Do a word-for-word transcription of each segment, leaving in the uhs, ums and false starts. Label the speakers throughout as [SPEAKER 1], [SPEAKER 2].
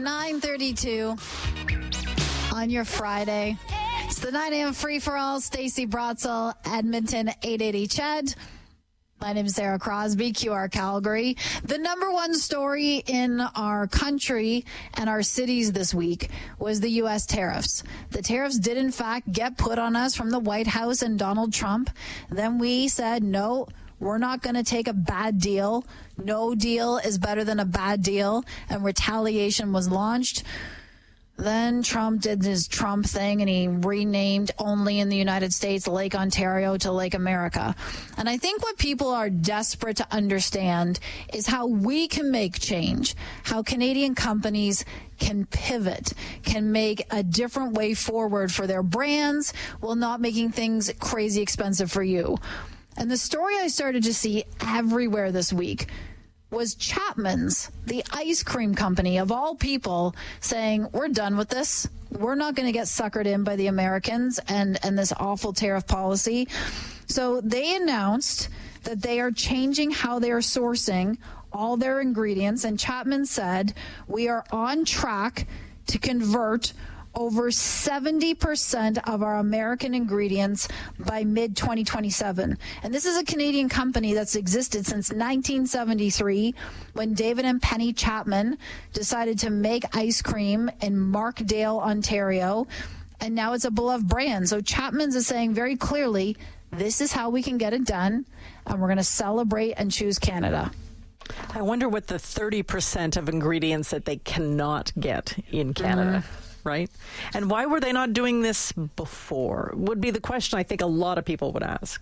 [SPEAKER 1] nine thirty-two on your Friday. It's the nine a.m. free-for-all. Stacey Brotzel, Edmonton, eight eighty C H E D. My name is Sarah Crosby, Q R Calgary. The number one story in our country and our cities this week was the U S tariffs. The tariffs did, in fact, get put on us from the White House and Donald Trump. Then we said, no, we're not going to take a bad deal. No deal is better than a bad deal. And retaliation was launched. Then Trump did his Trump thing, and he renamed only in the United States Lake Ontario to Lake America. And I think what people are desperate to understand is how we can make change, how Canadian companies can pivot, can make a different way forward for their brands while not making things crazy expensive for you. And the story I started to see everywhere this week was Chapman's, the ice cream company of all people, saying, we're done with this. We're not going to get suckered in by the Americans and, and this awful tariff policy. So they announced that they are changing how they are sourcing all their ingredients. And Chapman said, we are on track to convert over seventy percent of our American ingredients by mid twenty twenty-seven. And this is a Canadian company that's existed since nineteen seventy-three, when David and Penny Chapman decided to make ice cream in Markdale, Ontario. And now it's a beloved brand. So Chapman's is saying very clearly, this is how we can get it done. And we're going to celebrate and choose Canada.
[SPEAKER 2] I wonder what the thirty percent of ingredients that they cannot get in Canada. Mm-hmm. Right? And why were they not doing this before? Would be the question I think a lot of people would ask.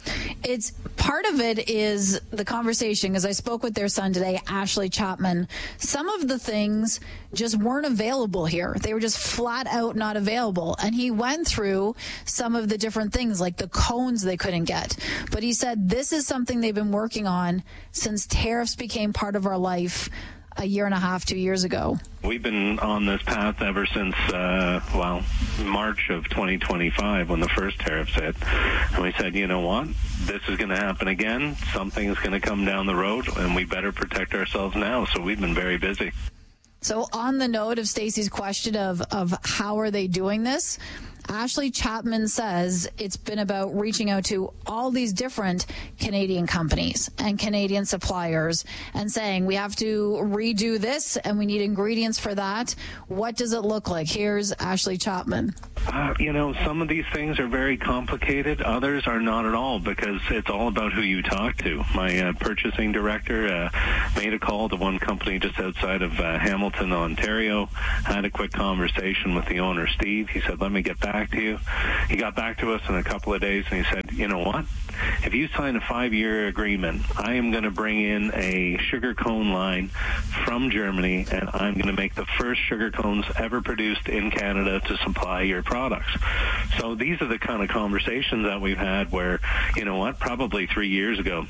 [SPEAKER 1] It's part of it is the conversation, because I spoke with their son today, Ashley Chapman. Some of the things just weren't available here. They were just flat out not available. And he went through some of the different things, like the cones they couldn't get. But he said this is something they've been working on since tariffs became part of our life a year and a half, two years ago.
[SPEAKER 3] We've been on this path ever since, uh, well, March of twenty twenty-five, when the first tariffs hit. And we said, you know what? This is going to happen again. Something is going to come down the road, and we better protect ourselves now. So we've been very busy.
[SPEAKER 1] So on the note of Stacey's question of, of how are they doing this, Ashley Chapman says it's been about reaching out to all these different Canadian companies and Canadian suppliers and saying, we have to redo this and we need ingredients for that. What does it look like? Here's Ashley Chapman.
[SPEAKER 3] Uh, you know, some of these things are very complicated. Others are not at all, because it's all about who you talk to. My uh, purchasing director uh, made a call to one company just outside of uh, Hamilton, Ontario, had a quick conversation with the owner, Steve. He said, let me get back to you. He got back to us in a couple of days, and he said, you know what? If you sign a five-year agreement, I am going to bring in a sugar cone line from Germany, and I'm going to make the first sugar cones ever produced in Canada to supply your products. So these are the kind of conversations that we've had where, you know what, probably three years ago,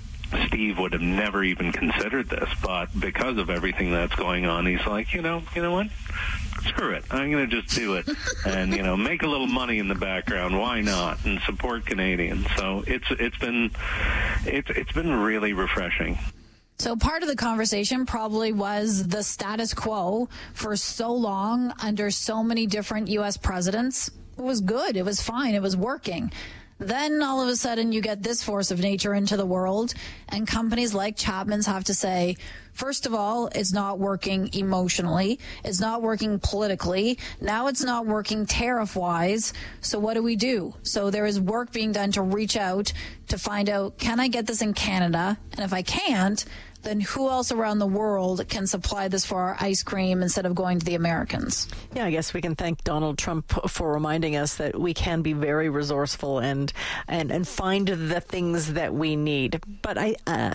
[SPEAKER 3] Steve would have never even considered this, but because of everything that's going on, he's like, you know, you know what? Screw it. I'm going to just do it and, you know, make a little money in the background. Why not? And support Canadians. So it's it's been it's it's been really refreshing.
[SPEAKER 1] So part of the conversation probably was the status quo for so long under so many different U S presidents. It was good. It was fine. It was working. Then all of a sudden you get this force of nature into the world, and companies like Chapman's have to say, first of all, it's not working emotionally. It's not working politically. Now it's not working tariff-wise. So what do we do? So there is work being done to reach out to find out, can I get this in Canada? And if I can't, then who else around the world can supply this for our ice cream instead of going to the Americans?
[SPEAKER 2] Yeah, I guess we can thank Donald Trump for reminding us that we can be very resourceful and and, and find the things that we need. But I, uh,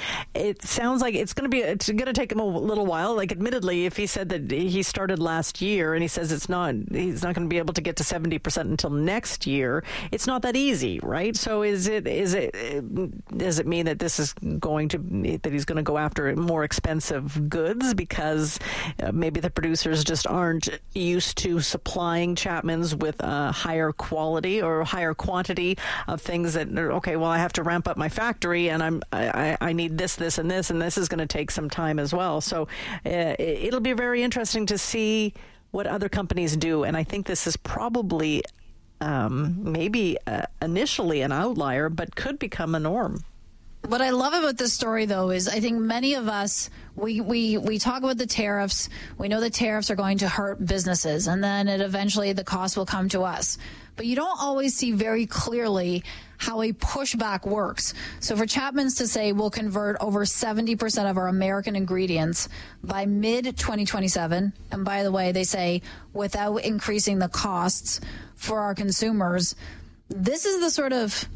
[SPEAKER 2] it sounds like it's going to be it's going to take him a little while. Like, admittedly, if he said that he started last year and he says it's not, he's not going to be able to get to seventy percent until next year. It's not that easy, right? So is it is it does it mean that this is going to that he's going going to go after more expensive goods because uh, maybe the producers just aren't used to supplying Chapman's with a higher quality or higher quantity of things that are, okay, well, I have to ramp up my factory and I'm I, I need this, this, and this, and this is going to take some time as well. So uh, it'll be very interesting to see what other companies do. And I think this is probably um, maybe uh, initially an outlier, but could become a norm.
[SPEAKER 1] What I love about this story, though, is I think many of us, we, we, we talk about the tariffs. We know the tariffs are going to hurt businesses, and then it eventually the cost will come to us. But you don't always see very clearly how a pushback works. So for Chapman's to say we'll convert over seventy percent of our American ingredients by mid twenty twenty-seven, and by the way, they say without increasing the costs for our consumers, this is the sort of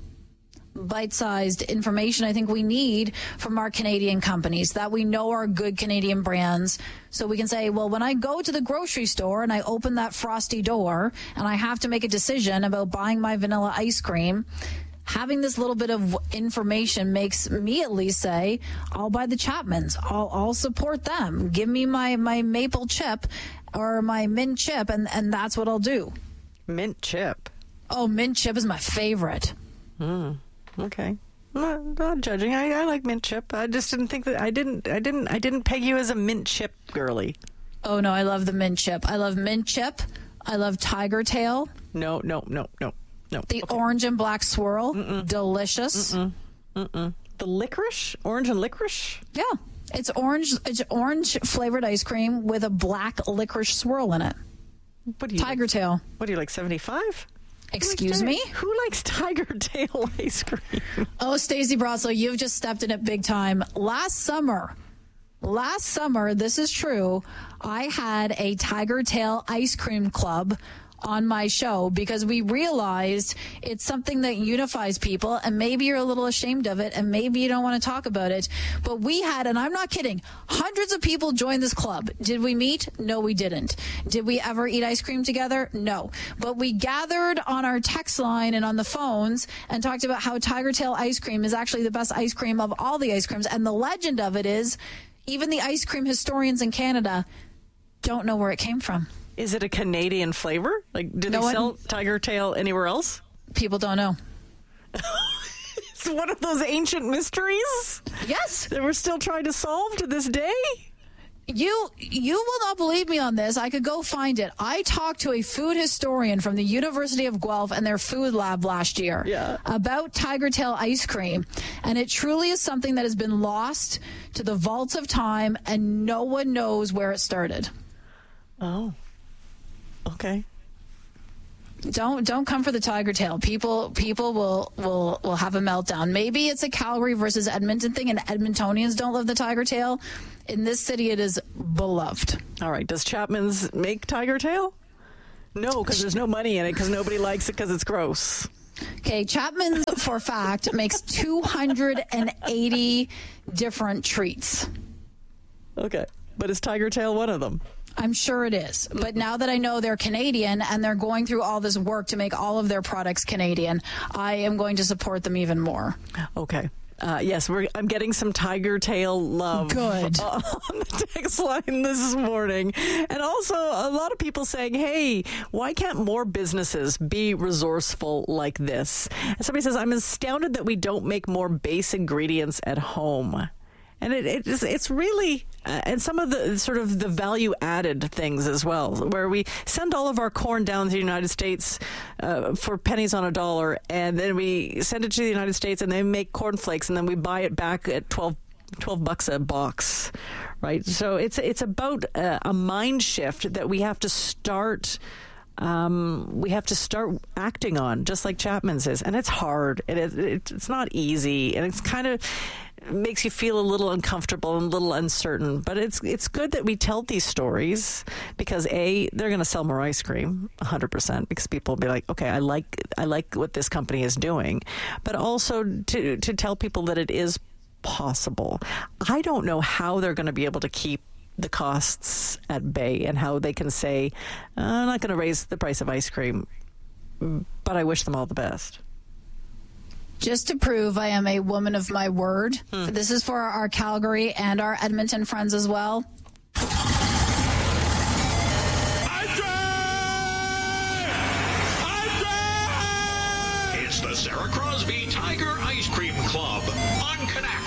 [SPEAKER 1] bite-sized information I think we need from our Canadian companies that we know are good Canadian brands. So we can say, well, when I go to the grocery store and I open that frosty door and I have to make a decision about buying my vanilla ice cream, having this little bit of information makes me at least say, I'll buy the Chapman's. I'll, I'll support them. Give me my, my maple chip or my mint chip, and, and that's what I'll do.
[SPEAKER 2] Mint chip?
[SPEAKER 1] Oh, mint chip is my favorite.
[SPEAKER 2] Hmm. Okay. Not, not judging. I, I like mint chip. I just didn't think that I didn't I didn't I didn't peg you as a mint chip girly.
[SPEAKER 1] Oh no, I love the mint chip. I love mint chip. I love Tiger Tail.
[SPEAKER 2] No, no, no, no, no.
[SPEAKER 1] The
[SPEAKER 2] okay.
[SPEAKER 1] orange and black swirl. Mm-mm. Delicious.
[SPEAKER 2] Mm-mm. Mm-mm. The licorice? Orange and licorice?
[SPEAKER 1] Yeah. It's orange it's orange flavored ice cream with a black licorice swirl in it.
[SPEAKER 2] What do you
[SPEAKER 1] Tiger
[SPEAKER 2] like?
[SPEAKER 1] Tail.
[SPEAKER 2] What do you like, seventy-five?
[SPEAKER 1] Excuse me?
[SPEAKER 2] Who likes Tiger Tail ice cream?
[SPEAKER 1] Oh, Stacey Brotzel, you've just stepped in it big time. Last summer, last summer, this is true, I had a Tiger Tail ice cream club on my show because we realized it's something that unifies people, and maybe you're a little ashamed of it and maybe you don't want to talk about it. But we had, and I'm not kidding, hundreds of people join this club. Did we meet? No, we didn't. Did we ever eat ice cream together? No. But we gathered on our text line and on the phones and talked about how Tiger Tail ice cream is actually the best ice cream of all the ice creams. And the legend of it is even the ice cream historians in Canada don't know where it came from.
[SPEAKER 2] Is it a Canadian flavor? Like, do
[SPEAKER 1] no
[SPEAKER 2] they
[SPEAKER 1] one,
[SPEAKER 2] sell Tiger Tail anywhere else?
[SPEAKER 1] People don't know.
[SPEAKER 2] It's one of those ancient mysteries?
[SPEAKER 1] Yes.
[SPEAKER 2] That we're still trying to solve to this day?
[SPEAKER 1] You you will not believe me on this. I could go find it. I talked to a food historian from the University of Guelph and their food lab last year
[SPEAKER 2] yeah.
[SPEAKER 1] about Tiger Tail ice cream. And it truly is something that has been lost to the vaults of time, and no one knows where it started.
[SPEAKER 2] Oh. Okay.
[SPEAKER 1] Don't don't come for the Tiger Tail. People people will will will have a meltdown. Maybe it's a Calgary versus Edmonton thing, and Edmontonians don't love the Tiger Tail. In this city, it is beloved.
[SPEAKER 2] All right. Does Chapman's make Tiger Tail? No, because there's no money in it because nobody likes it because it's gross.
[SPEAKER 1] Okay, Chapman's, for a fact, makes two hundred eighty different treats.
[SPEAKER 2] Okay. But is Tiger Tail one of them?
[SPEAKER 1] I'm sure it is. But now that I know they're Canadian and they're going through all this work to make all of their products Canadian, I am going to support them even more.
[SPEAKER 2] Okay. Uh, yes, we're, I'm getting some Tiger Tail love
[SPEAKER 1] Good.
[SPEAKER 2] on the text line this morning. And also a lot of people saying, hey, why can't more businesses be resourceful like this? And somebody says, I'm astounded that we don't make more base ingredients at home. And it, it is, it's really, uh, and some of the sort of the value added things as well, where we send all of our corn down to the United States uh, for pennies on a dollar, and then we send it to the United States and they make cornflakes, and then we buy it back at twelve, twelve bucks a box, right? So it's, it's about a, a mind shift that we have to start Um, we have to start acting on, just like Chapman's is. And it's hard. It is, it, it's not easy. And it's kind of makes you feel a little uncomfortable and a little uncertain. But it's it's good that we tell these stories because, A, they're going to sell more ice cream, one hundred percent, because people will be like, okay, I like I like what this company is doing. But also to to tell people that it is possible. I don't know how they're going to be able to keep the costs at bay and how they can say, I'm not going to raise the price of ice cream, but I wish them all the best.
[SPEAKER 1] Just to prove I am a woman of my word, hmm. this is for our Calgary and our Edmonton friends as well.
[SPEAKER 4] I drive! I drive! It's the Sarah Crosby Tiger Ice Cream Club on Connect.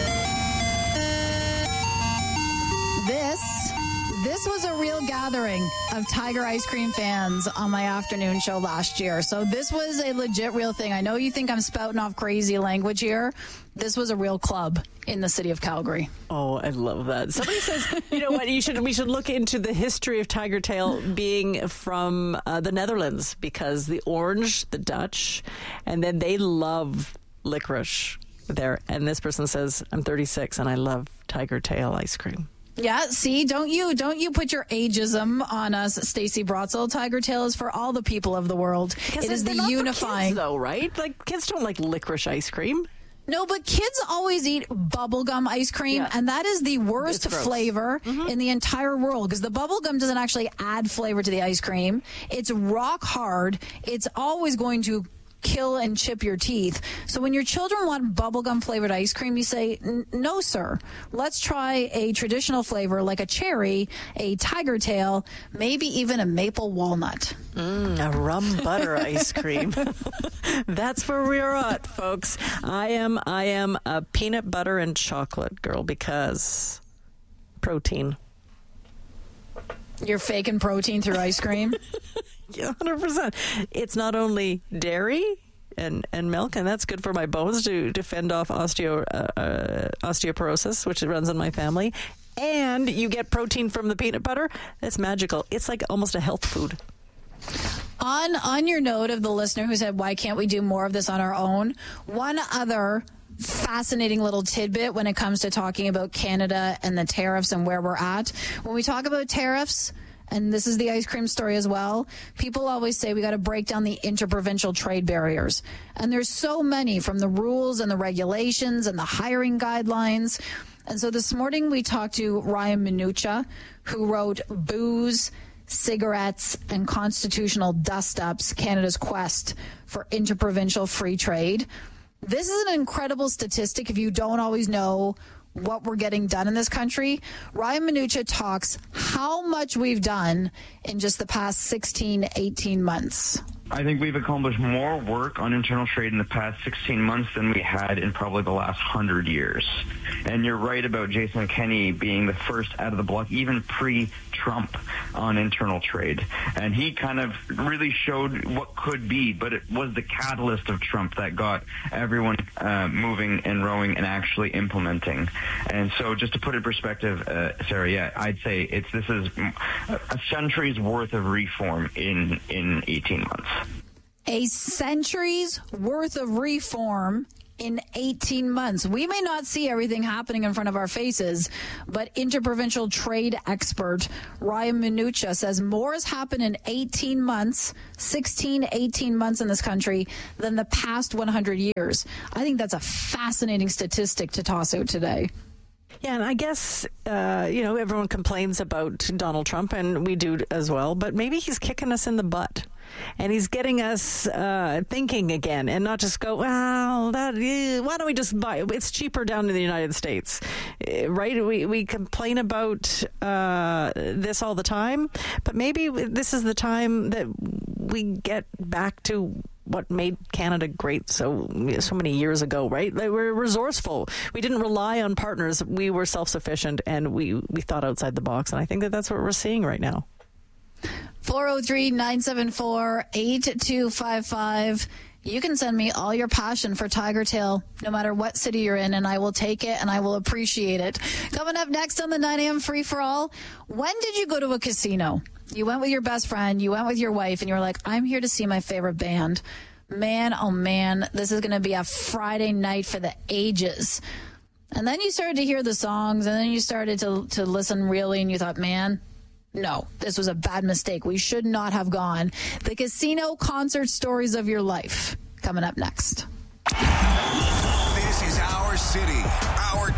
[SPEAKER 1] This, this was a real gathering of Tiger ice cream fans on my afternoon show last year. So this was a legit real thing. I know you think I'm spouting off crazy language here. This was a real club in the city of Calgary.
[SPEAKER 2] Oh, I love that. Somebody says, you know what, you should we should look into the history of Tiger Tail being from uh, the Netherlands, because the orange, the Dutch, and then they love licorice there. And this person says, I'm thirty-six and I love Tiger Tail ice cream.
[SPEAKER 1] Yeah, see, don't you don't you put your ageism on us, Stacey Brotzel. Tiger Tail is for all the people of the world. It is the unifying,
[SPEAKER 2] kids, though, right? Like, kids don't like licorice ice cream.
[SPEAKER 1] No, but kids always eat bubblegum ice cream, yeah. and that is the worst flavor mm-hmm. in the entire world, because the bubblegum doesn't actually add flavor to the ice cream. It's rock hard. It's always going to kill and chip your teeth. So when your children want bubblegum flavored ice cream, you say, no, sir. Let's try a traditional flavor like a cherry, a Tiger Tail, maybe even a maple walnut.
[SPEAKER 2] Mm, a rum butter ice cream. That's where we're at, folks. I am, I am a peanut butter and chocolate girl because protein.
[SPEAKER 1] You're faking protein through ice cream?
[SPEAKER 2] Yeah, one hundred percent. It's not only dairy and, and milk, and that's good for my bones to, to fend off osteo, uh, uh, osteoporosis, which runs in my family. And you get protein from the peanut butter. That's magical. It's like almost a health food.
[SPEAKER 1] On, on your note of the listener who said, why can't we do more of this on our own? One other fascinating little tidbit when it comes to talking about Canada and the tariffs and where we're at. When we talk about tariffs, and this is the ice cream story as well, people always say we got to break down the interprovincial trade barriers. And there's so many, from the rules and the regulations and the hiring guidelines. And so this morning we talked to Ryan Minucha, who wrote Booze, Cigarettes, and Constitutional Dust-Ups, Canada's Quest for Interprovincial Free Trade. This is an incredible statistic if you don't always know what we're getting done in this country. Ryan Minucha talks how much we've done in just the past sixteen, eighteen months.
[SPEAKER 5] I think we've accomplished more work on internal trade in the past sixteen months than we had in probably the last one hundred years. And you're right about Jason Kenney being the first out of the block, even pre-Trump, on internal trade. And he kind of really showed what could be, but it was the catalyst of Trump that got everyone uh, moving and rowing and actually implementing. And so just to put it in perspective, uh, Sarah, yeah, I'd say it's this is a century's worth of reform in, in eighteen months.
[SPEAKER 1] A century's worth of reform in eighteen months. We may not see everything happening in front of our faces, but interprovincial trade expert Ryan Minucha says more has happened in eighteen months, sixteen, eighteen months in this country than the past one hundred years. I think that's a fascinating statistic to toss out today.
[SPEAKER 2] Yeah, and I guess, uh, you know, everyone complains about Donald Trump, and we do as well, but maybe he's kicking us in the butt. And he's getting us uh, thinking again, and not just go, well, that, eh, why don't we just buy it? It's cheaper down in the United States, right? We, we complain about uh, this all the time, but maybe this is the time that we get back to what made Canada great so so many years ago, right? They were resourceful. We didn't rely on partners. We were self-sufficient, and we, we thought outside the box. And I think that that's what we're seeing right now.
[SPEAKER 1] four oh three, nine seven four, eight two five five. You can send me all your passion for Tiger Tail, no matter what city you're in, and I will take it and I will appreciate it. Coming up next on the nine a.m. Free for All, when did you go to a casino? You went with your best friend, you went with your wife, and you were like, I'm here to see my favorite band. Man, oh man, this is going to be a Friday night for the ages. And then you started to hear the songs, and then you started to to listen really, and you thought, man, no, this was a bad mistake. We should not have gone. The casino concert stories of your life, coming up next.
[SPEAKER 6] This is our city, our